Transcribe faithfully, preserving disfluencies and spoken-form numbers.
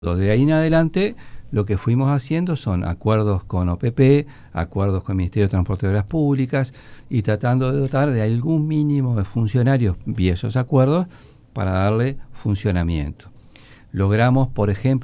De ahí en adelante, lo que fuimos haciendo son acuerdos con O P P, acuerdos con el Ministerio de Transporte y Obras Públicas y tratando de dotar de algún mínimo de funcionarios vía esos acuerdos para darle funcionamiento. Logramos, por ejemplo,